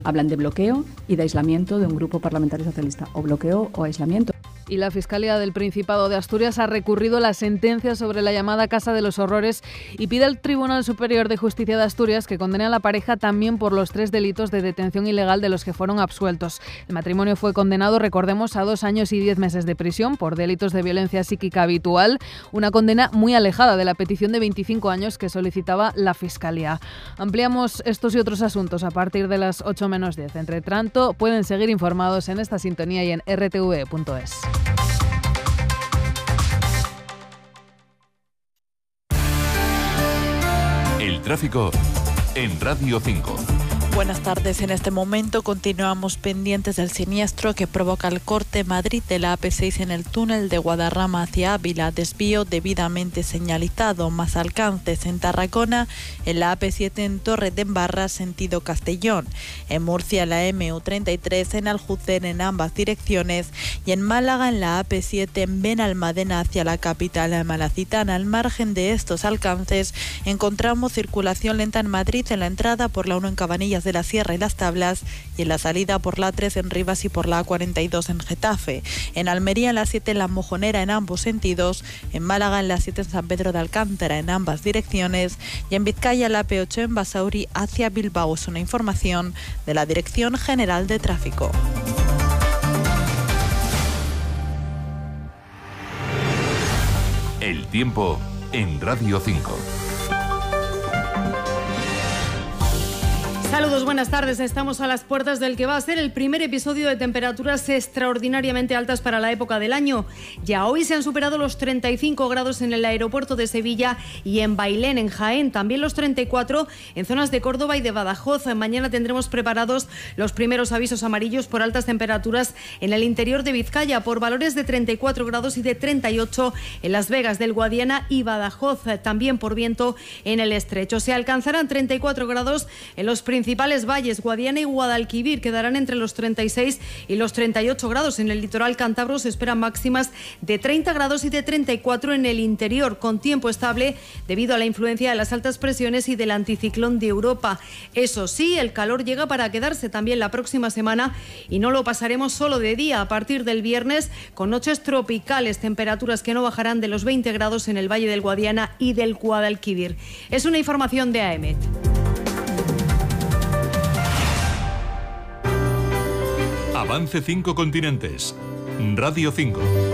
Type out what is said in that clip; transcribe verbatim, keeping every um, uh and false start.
Hablan de bloqueo y de aislamiento de un grupo parlamentario socialista, o bloqueo o aislamiento. Y la Fiscalía del Principado de Asturias ha recurrido la sentencia sobre la llamada Casa de los Horrores y pide al Tribunal Superior de Justicia de Asturias que condene a la pareja también por los tres delitos de detención ilegal de los que fueron absueltos. El matrimonio fue condenado, recordemos, a dos años y diez meses de prisión por delitos de violencia psíquica habitual, una condena muy alejada de la petición de veinticinco años que solicitaba la Fiscalía. Ampliamos estos y otros asuntos a partir de las ocho menos diez. Entre tanto, pueden seguir informados en esta sintonía y en r t v punto es. El tráfico en Radio cinco. Buenas tardes. En este momento continuamos pendientes del siniestro que provoca el corte Madrid de la A P seis en el túnel de Guadarrama hacia Ávila. Desvío debidamente señalizado. Más alcances en Tarragona, en la A P siete en Torredembarra, sentido Castellón. En Murcia, la M U treinta y tres en Aljucén en ambas direcciones. Y en Málaga, en la A P siete en Benalmádena hacia la capital malacitana. Al margen de estos alcances, encontramos circulación lenta en Madrid en la entrada por la uno en Cabanillas de la Sierra y Las Tablas y en la salida por la tres en Rivas y por la A cuarenta y dos en Getafe. En Almería en la siete en La Mojonera en ambos sentidos, en Málaga en la siete en San Pedro de Alcántara en ambas direcciones y en Vizcaya la A P ocho en Basauri hacia Bilbao. Es una información de la Dirección General de Tráfico. El tiempo en Radio cinco. Saludos, buenas tardes. Estamos a las puertas del que va a ser el primer episodio de temperaturas extraordinariamente altas para la época del año. Ya hoy se han superado los treinta y cinco grados en el aeropuerto de Sevilla y en Bailén, en Jaén. También los treinta y cuatro en zonas de Córdoba y de Badajoz. Mañana tendremos preparados los primeros avisos amarillos por altas temperaturas en el interior de Vizcaya, por valores de treinta y cuatro grados y de treinta y ocho en Las Vegas del Guadiana y Badajoz. También por viento en el Estrecho. Se alcanzarán treinta y cuatro grados en los principales principales valles, Guadiana y Guadalquivir, quedarán entre los treinta y seis y los treinta y ocho grados. En el litoral cántabro se esperan máximas de treinta grados y de treinta y cuatro en el interior, con tiempo estable debido a la influencia de las altas presiones y del anticiclón de Europa. Eso sí, el calor llega para quedarse también la próxima semana y no lo pasaremos solo de día. A partir del viernes, con noches tropicales, temperaturas que no bajarán de los veinte grados en el valle del Guadiana y del Guadalquivir. Es una información de A E M E T. Avance cinco continentes. Radio cinco.